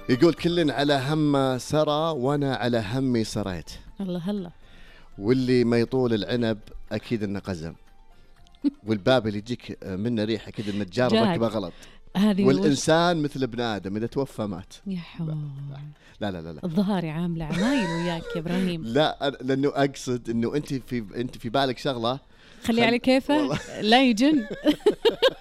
يقول كل على هم سرى وانا على همي سريت. الله هلا. واللي ما يطول العنب اكيد انه قزم. والباب اللي يجيك منه ريحه اكيد النجار ركبه غلط. والانسان مثل ابن ادم اذا توفى مات. يا حول. لا لا لا لا. الظهاري عامله عمايل وياك يا ابراهيم. لا لانه اقصد انه انت في بالك شغله خلي على كيفه لا يجن.